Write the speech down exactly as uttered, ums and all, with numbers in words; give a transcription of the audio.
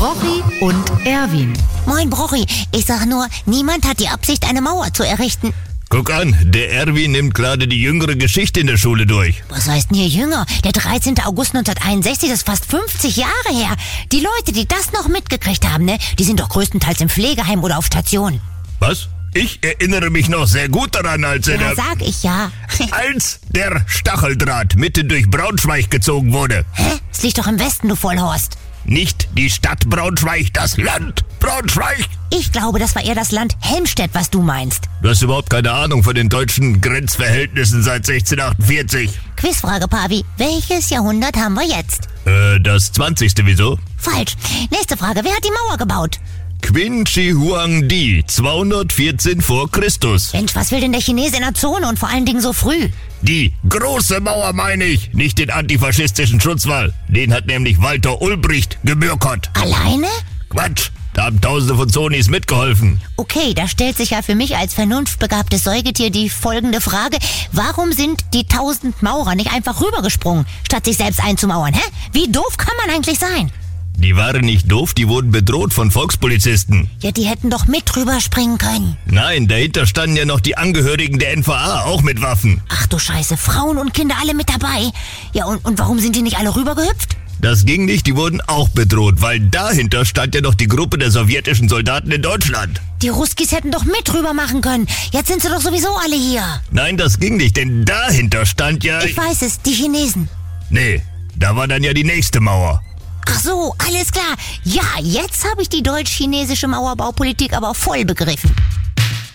Brochi und Erwin. Moin Brochi, ich sag nur, niemand hat die Absicht, eine Mauer zu errichten. Guck an, der Erwin nimmt gerade die jüngere Geschichte in der Schule durch. Was heißt denn hier jünger? Der dreizehnten August neunzehnhunderteinundsechzig, das ist fast fünfzig Jahre her. Die Leute, die das noch mitgekriegt haben, ne, die sind doch größtenteils im Pflegeheim oder auf Station. Was? Ich erinnere mich noch sehr gut daran, als er Ja, der... sag ich ja. als der Stacheldraht mitten durch Braunschweig gezogen wurde. Hä? Es liegt doch im Westen, du Vollhorst. Nicht die Stadt Braunschweig, das Land Braunschweig. Ich glaube, das war eher das Land Helmstedt, was du meinst. Du hast überhaupt keine Ahnung von den deutschen Grenzverhältnissen seit sechzehnhundertachtundvierzig. Quizfrage, Pavi. Welches Jahrhundert haben wir jetzt? Äh, das zwanzigste, wieso? Falsch. Nächste Frage. Wer hat die Mauer gebaut? Qin Shi Huang Di, zweihundertvierzehn vor Christus. Mensch, was will denn der Chinese in der Zone und vor allen Dingen so früh? Die große Mauer meine ich, nicht den antifaschistischen Schutzwall. Den hat nämlich Walter Ulbricht gemürkert. Alleine? Quatsch, da haben tausende von Zonis mitgeholfen. Okay, da stellt sich ja für mich als vernunftbegabtes Säugetier die folgende Frage. Warum sind die tausend Maurer nicht einfach rübergesprungen, statt sich selbst einzumauern, hä? Wie doof kann man eigentlich sein? Die waren nicht doof, die wurden bedroht von Volkspolizisten. Ja, die hätten doch mit rüberspringen können. Nein, dahinter standen ja noch die Angehörigen der N V A, auch mit Waffen. Ach du Scheiße, Frauen und Kinder alle mit dabei. Ja, und, und warum sind die nicht alle rübergehüpft? Das ging nicht, die wurden auch bedroht, weil dahinter stand ja noch die Gruppe der sowjetischen Soldaten in Deutschland. Die Ruskis hätten doch mit rüber machen können. Jetzt sind sie doch sowieso alle hier. Nein, das ging nicht, denn dahinter stand ja... Ich weiß es, die Chinesen. Nee, da war dann ja die nächste Mauer. Ach so, alles klar. Ja, jetzt habe ich die deutsch-chinesische Mauerbaupolitik aber voll begriffen.